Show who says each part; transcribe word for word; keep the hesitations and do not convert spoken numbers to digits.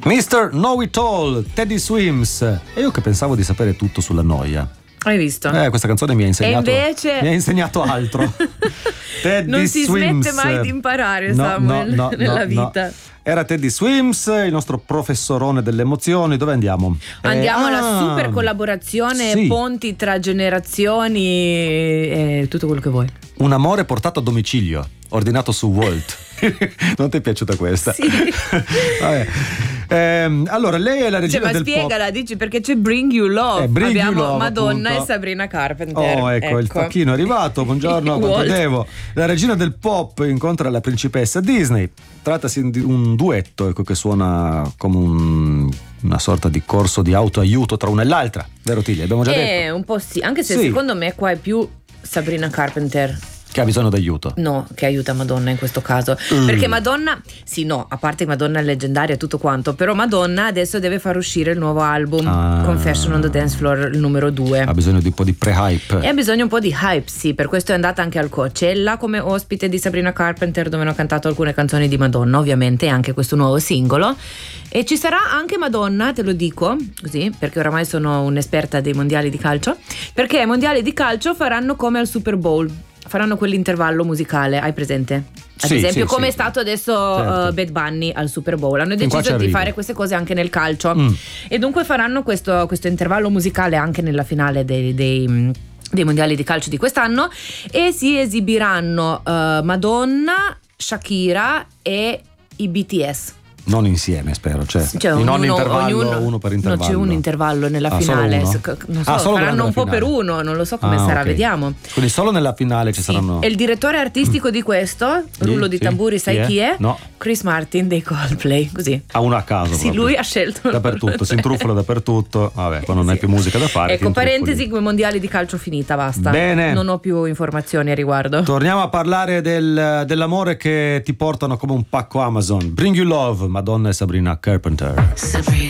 Speaker 1: mister Know-It-All, Teddy Swims. E io che pensavo di sapere tutto sulla noia.
Speaker 2: Hai visto?
Speaker 1: Eh, questa canzone mi ha insegnato,
Speaker 2: e invece...
Speaker 1: mi ha insegnato altro. Teddy
Speaker 2: non si
Speaker 1: Swims.
Speaker 2: smette mai di imparare,
Speaker 1: no,
Speaker 2: Samuel,
Speaker 1: no, no,
Speaker 2: nella
Speaker 1: no,
Speaker 2: vita.
Speaker 1: No. Era Teddy Swims, il nostro professorone delle emozioni. Dove andiamo?
Speaker 2: Andiamo
Speaker 1: eh,
Speaker 2: alla
Speaker 1: ah,
Speaker 2: super collaborazione,
Speaker 1: sì.
Speaker 2: ponti tra generazioni e tutto quello che vuoi.
Speaker 1: Un amore portato a domicilio, ordinato su Walt. Non ti è piaciuta questa?
Speaker 2: Sì.
Speaker 1: Vabbè. Ehm, allora, lei è la regina
Speaker 2: cioè, ma
Speaker 1: del
Speaker 2: spiegala,
Speaker 1: pop.
Speaker 2: dici, perché c'è Bring You Love.
Speaker 1: Eh, Bring
Speaker 2: Abbiamo
Speaker 1: You Love,
Speaker 2: Madonna
Speaker 1: appunto.
Speaker 2: e Sabrina Carpenter.
Speaker 1: Oh, ecco,
Speaker 2: ecco.
Speaker 1: il facchino è arrivato. Buongiorno, quanto
Speaker 2: Walt.
Speaker 1: devo. La regina del pop incontra la principessa Disney. Trattasi di un duetto, ecco, che suona come un, una sorta di corso di autoaiuto tra una e l'altra. Vero, Tigli? Abbiamo già
Speaker 2: Eh,
Speaker 1: detto.
Speaker 2: un po' sì, anche se
Speaker 1: Sì.
Speaker 2: secondo me qua è più Sabrina Carpenter.
Speaker 1: Che ha bisogno d'aiuto.
Speaker 2: No, che aiuta Madonna in questo caso.
Speaker 1: Mm.
Speaker 2: Perché Madonna, sì, no, a parte che Madonna è leggendaria e tutto quanto, però Madonna adesso deve far uscire il nuovo album,
Speaker 1: Ah.
Speaker 2: Confession on the Dance Floor, il numero due.
Speaker 1: Ha bisogno di un po' di pre-hype.
Speaker 2: E ha bisogno un po' di hype, sì, per questo è andata anche al Coachella come ospite di Sabrina Carpenter, dove hanno cantato alcune canzoni di Madonna, ovviamente, e anche questo nuovo singolo. E ci sarà anche Madonna, te lo dico così, perché oramai sono un'esperta dei mondiali di calcio, perché i mondiali di calcio faranno come al Super Bowl, faranno quell'intervallo musicale, hai presente? Ad
Speaker 1: Sì,
Speaker 2: esempio,
Speaker 1: sì,
Speaker 2: come
Speaker 1: sì.
Speaker 2: è stato adesso
Speaker 1: Certo.
Speaker 2: uh, Bad Bunny al Super Bowl. Hanno
Speaker 1: Fin qua
Speaker 2: deciso
Speaker 1: ci
Speaker 2: di
Speaker 1: arrivo.
Speaker 2: fare queste cose anche nel calcio.
Speaker 1: Mm.
Speaker 2: E dunque faranno questo, questo intervallo musicale anche nella finale dei, dei, dei mondiali di calcio di quest'anno. E si esibiranno uh, Madonna, Shakira e i B T S.
Speaker 1: Non insieme, spero. Cioè,
Speaker 2: Cioè,
Speaker 1: in ogni
Speaker 2: ognuno-
Speaker 1: intervallo,
Speaker 2: ognuno-
Speaker 1: uno per intervallo.
Speaker 2: No, c'è un intervallo nella
Speaker 1: Ah, solo
Speaker 2: finale.
Speaker 1: uno?
Speaker 2: S- Non so,
Speaker 1: Ah, solo
Speaker 2: faranno
Speaker 1: nella
Speaker 2: un po'
Speaker 1: finale.
Speaker 2: per uno, non lo so come
Speaker 1: Ah,
Speaker 2: sarà,
Speaker 1: ok.
Speaker 2: vediamo.
Speaker 1: Quindi solo nella finale ci
Speaker 2: Sì.
Speaker 1: saranno.
Speaker 2: E il direttore artistico di questo, rullo di
Speaker 1: sì.
Speaker 2: tamburi, sai
Speaker 1: Chi è?
Speaker 2: chi è?
Speaker 1: No.
Speaker 2: Chris Martin dei Coldplay, così.
Speaker 1: A uno a caso.
Speaker 2: Sì,
Speaker 1: proprio.
Speaker 2: lui ha scelto
Speaker 1: Dappertutto, si intrufola dappertutto. Vabbè, quando non hai
Speaker 2: Sì.
Speaker 1: più musica da fare. ti
Speaker 2: Ecco,
Speaker 1: intrufoli.
Speaker 2: parentesi, come mondiali di calcio finita, basta.
Speaker 1: Bene.
Speaker 2: Non ho più informazioni a riguardo.
Speaker 1: Torniamo a parlare del, dell'amore che ti portano come un pacco Amazon. Bring You Love, Madonna e Sabrina Carpenter.
Speaker 3: Sabrina,